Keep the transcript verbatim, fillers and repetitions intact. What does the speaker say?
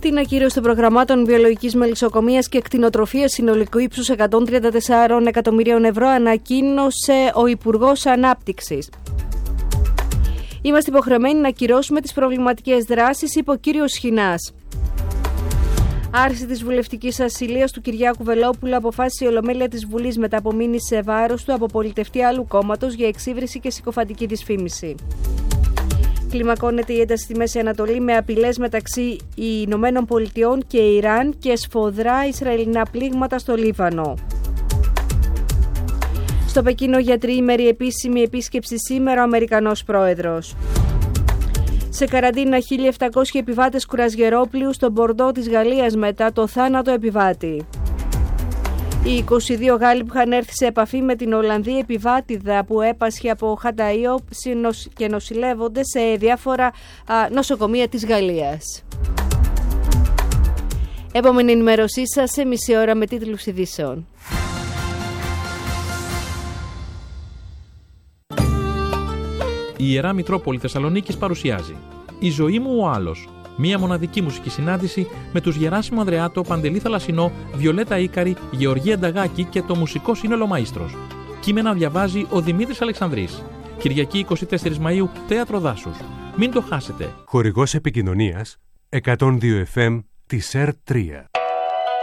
Την ακύρωση των προγραμμάτων βιολογικής μελισσοκομείας και κτηνοτροφίας συνολικού ύψους εκατόν τριάντα τέσσερα εκατομμυρίων ευρώ ανακοίνωσε ο Υπουργός Ανάπτυξης. Είμαστε υποχρεωμένοι να ακυρώσουμε τις προβληματικές δράσεις, είπε ο κύριος Σχοινάς. Άρση της βουλευτικής ασυλίας του Κυριάκου Βελόπουλου, αποφάσισε η Ολομέλεια της Βουλής μετά από μήνυση σε βάρος του από πολιτευτή άλλου κόμματος για εξύβριση και συκοφαντική δυσφήμιση. Κλιμακώνεται η ένταση στη Μέση Ανατολή με απειλές μεταξύ Ηνωμένων Πολιτειών και Ιράν και σφοδρά Ισραηλινά πλήγματα στο Λίβανο. Στο Πεκίνο για τριήμερη επίσημη επίσκεψη σήμερα ο Αμερικανός πρόεδρος. Σε καραντίνα χίλια επτακόσιοι επιβάτες κουρασγερόπλοιου στο Μπορντό της Γαλλίας μετά το θάνατο επιβάτη. Οι είκοσι δύο Γάλλοι που είχαν έρθει σε επαφή με την Ολλανδή επιβάτηδα που έπασχε από χανταΐο και νοσηλεύονται σε διάφορα νοσοκομεία της Γαλλίας. Επόμενη ενημέρωσή σας σε μισή ώρα με τίτλους ειδήσεων. Η Ιερά Μητρόπολη Θεσσαλονίκης παρουσιάζει «Η ζωή μου ο άλλος». Μία μοναδική μουσική συνάντηση με τους Γεράσιμο Ανδρεάτο, Παντελή Θαλασσινό, Βιολέτα Ίκαρη, Γεωργία Νταγάκη και το μουσικό σύνολο Μαΐστρος. Κείμενα διαβάζει ο Δημήτρης Αλεξανδρής. Κυριακή εικοστή τέταρτη Μαΐου, Θέατρο Δάσους. Μην το χάσετε. Χορηγός επικοινωνίας εκατόν δύο εφ εμ της ΕΡ τρία.